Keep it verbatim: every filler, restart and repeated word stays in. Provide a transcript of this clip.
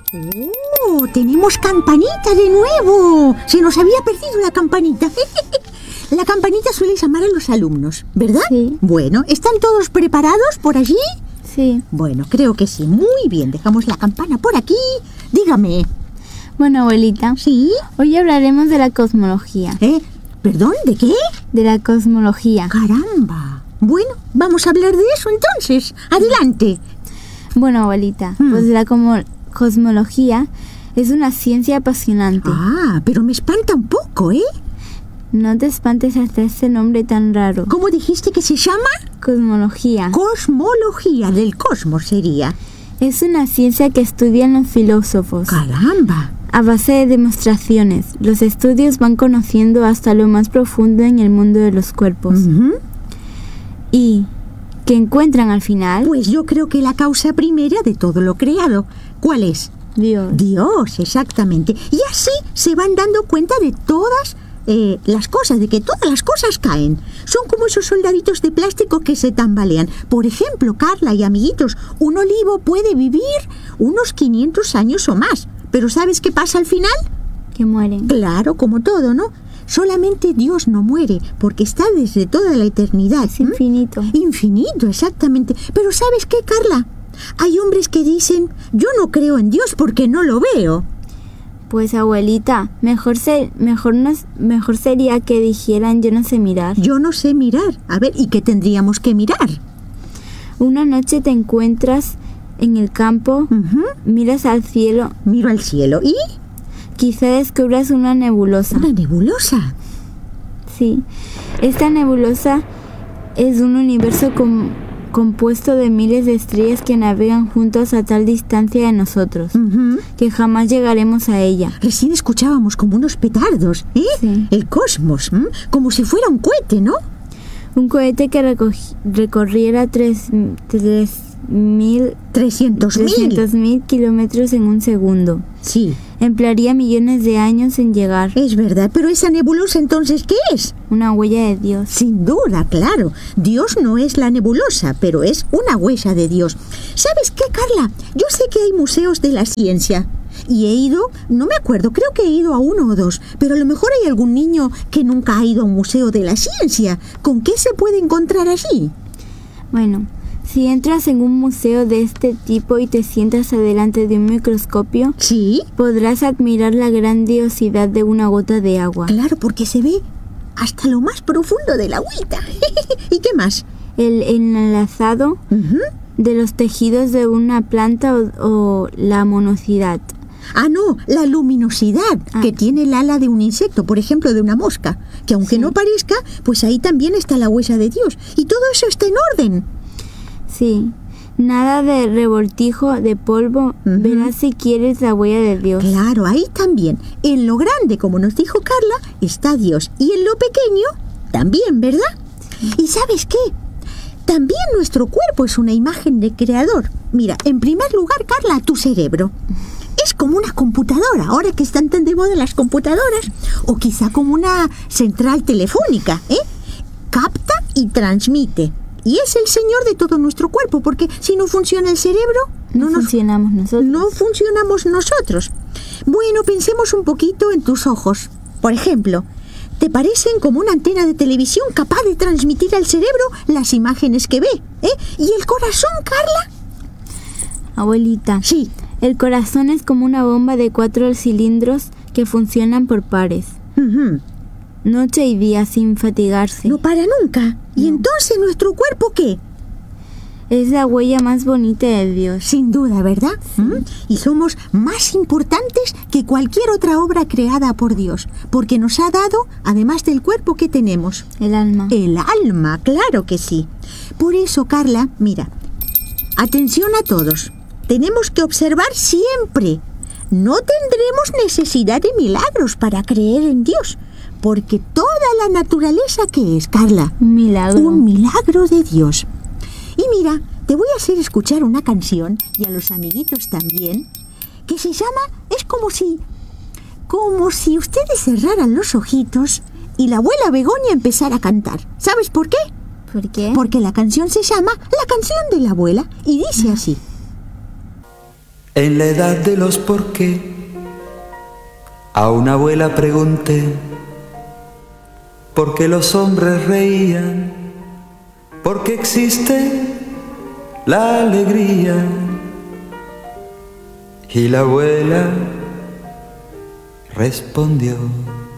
¡Oh! ¡Tenemos campanita de nuevo! Se nos había perdido la campanita. La campanita suele llamar a los alumnos, ¿verdad? Sí. Bueno, ¿están todos preparados por allí? Sí. Bueno, creo que sí. Muy bien, dejamos la campana por aquí. Dígame. Bueno, abuelita. ¿Sí? Hoy hablaremos de la cosmología. ¿Eh? ¿Perdón? ¿De qué? De la cosmología. ¡Caramba! Bueno, vamos a hablar de eso entonces. Adelante. Bueno, abuelita, Hmm. pues la como- cosmología es una ciencia apasionante. Ah, pero me espanta un poco, ¿eh? No te espantes hasta este nombre tan raro. ¿Cómo dijiste que se llama? Cosmología. Cosmología del cosmos sería. Es una ciencia que estudian los filósofos. ¡Caramba! A base de demostraciones, los estudios van conociendo hasta lo más profundo en el mundo de los cuerpos. Ujú. Y que encuentran al final Pues yo creo que la causa primera de todo lo creado. ¿Cuál es? Dios. Dios, exactamente. Y así se van dando cuenta de todas eh, las cosas, de que todas las cosas caen. Son como esos soldaditos de plástico que se tambalean. Por ejemplo, Carla y amiguitos, un olivo puede vivir unos quinientos años o más. Pero ¿sabes qué pasa al final? Que mueren. Claro, como todo, ¿no? Solamente Dios no muere, porque está desde toda la eternidad. Es ¿m? infinito. Infinito, exactamente. Pero ¿sabes qué, Carla? Hay hombres que dicen, yo no creo en Dios porque no lo veo. Pues abuelita, mejor se, mejor nos, mejor sería que dijeran yo no sé mirar. Yo no sé mirar. A ver, ¿y qué tendríamos que mirar? Una noche te encuentras en el campo, Ujú. miras al cielo, Miro al cielo y... quizá descubras una nebulosa. una nebulosa. Sí, esta nebulosa es un universo com- compuesto de miles de estrellas que navegan juntos a tal distancia de nosotros, Ujú. que jamás llegaremos a ella. Recién escuchábamos como unos petardos, ¿eh? Sí. El cosmos, ¿m? Como si fuera un cohete, ¿no? Un cohete que recogi- recorriera tres, tres mil trescientos mil. trescientos mil kilómetros en un segundo. Sí, Emplearía millones de años en llegar. es verdad. Pero esa nebulosa entonces, ¿qué es? Una huella de Dios. Sin duda, claro. Dios no es la nebulosa, pero es una huella de Dios. ¿Sabes qué, Carla? Yo sé que hay museos de la ciencia. Y he ido, no me acuerdo, creo que he ido a uno o dos. Pero a lo mejor hay algún niño que nunca ha ido a un museo de la ciencia. ¿Con qué se puede encontrar allí? Bueno, si entras en un museo de este tipo y te sientas adelante de un microscopio, Sí, podrás admirar la grandiosidad de una gota de agua. claro, porque se ve hasta lo más profundo de la agüita. ¿Y qué más? El enlazado Ujú. de los tejidos de una planta o, o la monocidad. Ah, no, la luminosidad Ah. que tiene el ala de un insecto, por ejemplo, de una mosca, que aunque Sí. no parezca, pues ahí también está la huella de Dios. Y todo eso está en orden. Sí, nada de revoltijo, de polvo. Ujú. Verás si quieres la huella de Dios. Claro, ahí también. En lo grande, como nos dijo Carla, está Dios. Y en lo pequeño, también, ¿verdad? ¿Y sabes qué? También nuestro cuerpo es una imagen del Creador. Mira, en primer lugar, Carla, tu cerebro. Es como una computadora, ahora que están tan de moda las computadoras. O quizá como una central telefónica, ¿eh? Capta y transmite. Y es el señor de todo nuestro cuerpo, porque si no funciona el cerebro, No, no nos funcionamos nosotros. no funcionamos nosotros. Bueno, pensemos un poquito en tus ojos. Por ejemplo, ¿te parecen como una antena de televisión capaz de transmitir al cerebro las imágenes que ve? ¿Eh? ¿Y el corazón, Carla? Abuelita, Sí. el corazón es como una bomba de cuatro cilindros que funcionan por pares, Ujú. noche y día sin fatigarse. No para nunca. ¿Y entonces nuestro cuerpo qué? Es la huella más bonita de Dios. Sin duda, ¿verdad? ¿Mm? Y somos más importantes que cualquier otra obra creada por Dios, porque nos ha dado, además del cuerpo que tenemos, El alma. el alma, claro que sí. Por eso, Carla, mira, atención a todos. Tenemos que observar siempre. No tendremos necesidad de milagros para creer en Dios, porque toda la naturaleza que es, Carla, Un milagro. un milagro de Dios. Y mira, te voy a hacer escuchar una canción, y a los amiguitos también, que se llama, es como si, como si ustedes cerraran los ojitos y la abuela Begoña empezara a cantar. ¿Sabes por qué? ¿Por qué? Porque la canción se llama La canción de la abuela y dice así. En la edad de los por qué, a una abuela pregunté por qué los hombres reían, por qué existe la alegría. Y la abuela respondió: